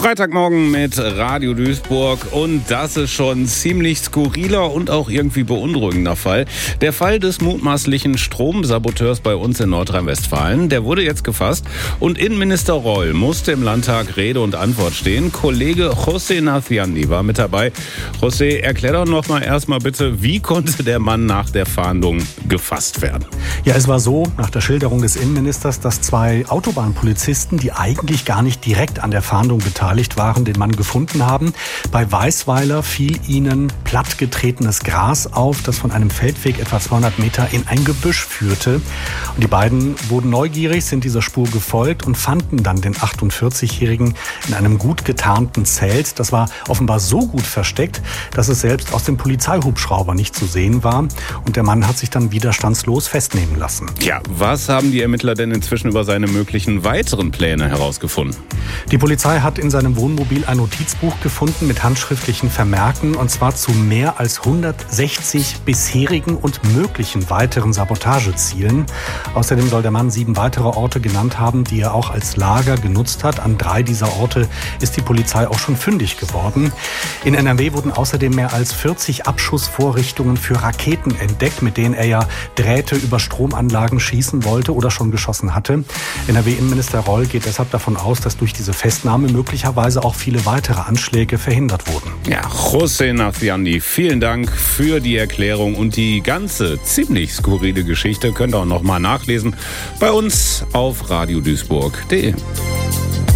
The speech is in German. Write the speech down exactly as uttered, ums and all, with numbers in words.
Freitagmorgen mit Radio Duisburg und das ist schon ein ziemlich skurriler und auch irgendwie beunruhigender Fall. Der Fall des mutmaßlichen Stromsaboteurs bei uns in Nordrhein-Westfalen, der wurde jetzt gefasst und Innenminister Reul musste im Landtag Rede und Antwort stehen. Kollege José Naciandi war mit dabei. José, erklär doch noch mal erstmal bitte, wie konnte der Mann nach der Fahndung gefasst werden? Ja, es war so, nach der Schilderung des Innenministers, dass zwei Autobahnpolizisten, die eigentlich gar nicht direkt an der Fahndung beteiligt waren, den Mann gefunden haben. Bei Weißweiler fiel ihnen plattgetretenes Gras auf, das von einem Feldweg etwa zweihundert Meter in ein Gebüsch führte. Und die beiden wurden neugierig, sind dieser Spur gefolgt und fanden dann den achtundvierzigjährigen in einem gut getarnten Zelt. Das war offenbar so gut versteckt, dass es selbst aus dem Polizeihubschrauber nicht zu sehen war. Und der Mann hat sich dann widerstandslos festnehmen lassen. Ja, was haben die Ermittler denn inzwischen über seine möglichen weiteren Pläne herausgefunden? Die Polizei hat in seinem Wohnmobil ein Notizbuch gefunden mit handschriftlichen Vermerken, und zwar zu mehr als hundertsechzig bisherigen und möglichen weiteren Sabotagezielen. Außerdem soll der Mann sieben weitere Orte genannt haben, die er auch als Lager genutzt hat. An drei dieser Orte ist die Polizei auch schon fündig geworden. In N R W wurden außerdem mehr als vierzig Abschussvorrichtungen für Raketen entdeckt, mit denen er ja Drähte über Stromanlagen schießen wollte oder schon geschossen hatte. N R W-Innenminister Reul geht deshalb davon aus, dass durch diese Festnahme möglicherweise auch viele weitere Anschläge verhindert wurden. Ja, José Naciandi, vielen Dank für die Erklärung und die ganze ziemlich skurrile Geschichte könnt ihr auch noch mal nachlesen bei uns auf radio duisburg punkt de.